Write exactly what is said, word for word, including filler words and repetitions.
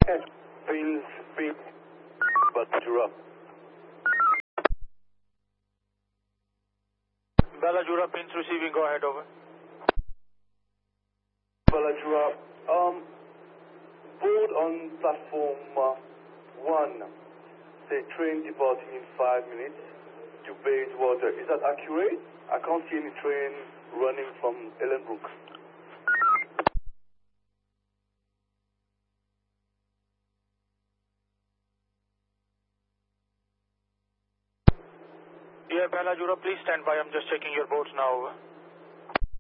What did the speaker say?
Pins, pins, but Jura. Bella Jura pins receiving, go ahead, over. Bella Jura, um, board on platform uh, one, say train departing in five minutes to Bayswater. Is that accurate? I can't see any train running from Ellenbrook. Yeah, Bella Jura, please stand by. I'm just checking your boards now, over.